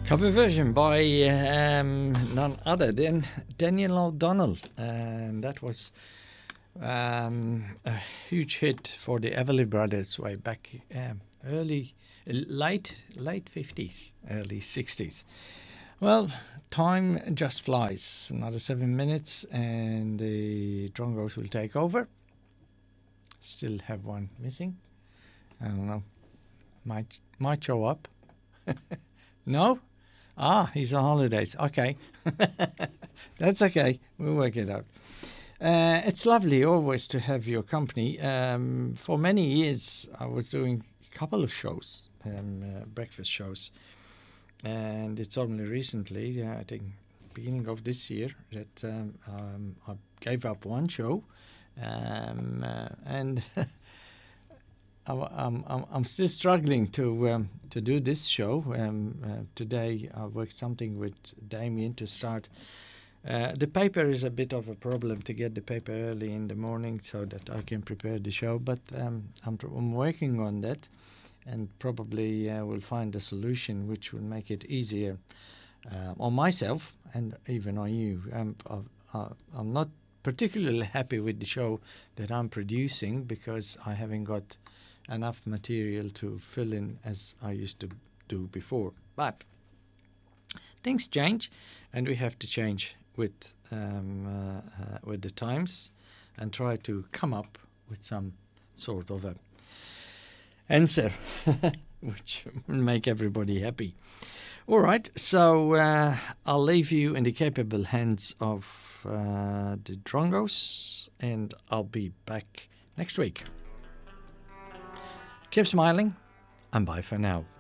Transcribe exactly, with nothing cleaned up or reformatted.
Cover version by um, none other than Daniel O'Donnell, and that was um, a huge hit for the Everly Brothers way back um, early, late, late fifties, early sixties. Well, time just flies. Another seven minutes, and the Drongos will take over. Still have one missing. I don't know. Might might show up. No. Ah, he's on holidays. Okay. That's okay. We'll work it out. Uh, it's lovely always to have your company. Um, for many years, I was doing a couple of shows, um, uh, breakfast shows. And it's only recently, uh, I think, beginning of this year, that um, um, I gave up one show. Um, uh, and I'm, I'm, I'm still struggling to um, to do this show. Um, uh, today I worked something with Damien to start. Uh, the paper is a bit of a problem to get the paper early in the morning so that I can prepare the show, but um, I'm, I'm working on that, and probably uh, will find a solution which will make it easier uh, on myself and even on you. Um, I, I'm not particularly happy with the show that I'm producing because I haven't got enough material to fill in as I used to do before. But things change, and we have to change with um, uh, uh, with the times and try to come up with some sort of a answer which will make everybody happy. All right, so uh, I'll leave you in the capable hands of uh, the Drongos, and I'll be back next week. Keep smiling, and bye for now.